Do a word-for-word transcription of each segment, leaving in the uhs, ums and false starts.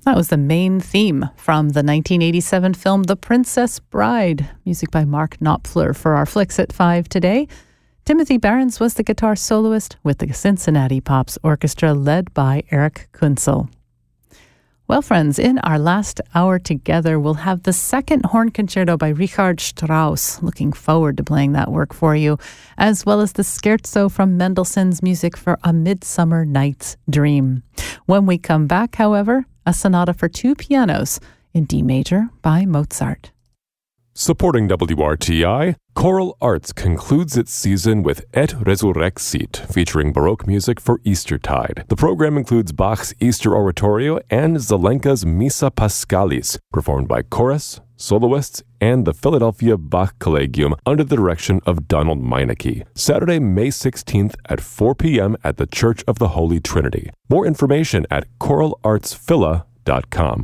That was the main theme from the nineteen eighty-seven film The Princess Bride. Music by Mark Knopfler for our Flicks at five today. Timothy Barons was the guitar soloist with the Cincinnati Pops Orchestra led by Eric Kunzel. Well, friends, in our last hour together, we'll have the second horn concerto by Richard Strauss. Looking forward to playing that work for you, as well as the scherzo from Mendelssohn's music for A Midsummer Night's Dream. When we come back, however, a sonata for two pianos in D major by Mozart. Supporting W R T I, Choral Arts concludes its season with Et Resurrexit, featuring Baroque music for Eastertide. The program includes Bach's Easter Oratorio and Zelenka's Missa Paschalis, performed by chorus, soloists, and the Philadelphia Bach Collegium under the direction of Donald Meineke. Saturday, May sixteenth at four p.m. at the Church of the Holy Trinity. More information at choral arts phila dot com.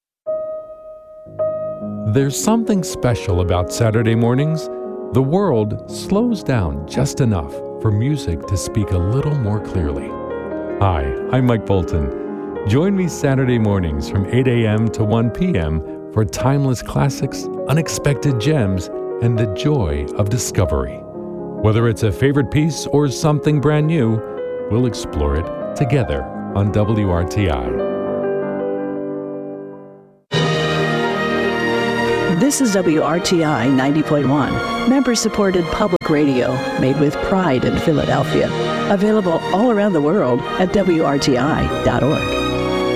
There's something special about Saturday mornings. The world slows down just enough for music to speak a little more clearly. Hi, I'm Mike Bolton. Join me Saturday mornings from eight a.m. to one p.m. for timeless classics, unexpected gems, and the joy of discovery. Whether it's a favorite piece or something brand new, we'll explore it together on W R T I. This is W R T I ninety point one, member-supported public radio made with pride in Philadelphia. Available all around the world at W R T I dot org.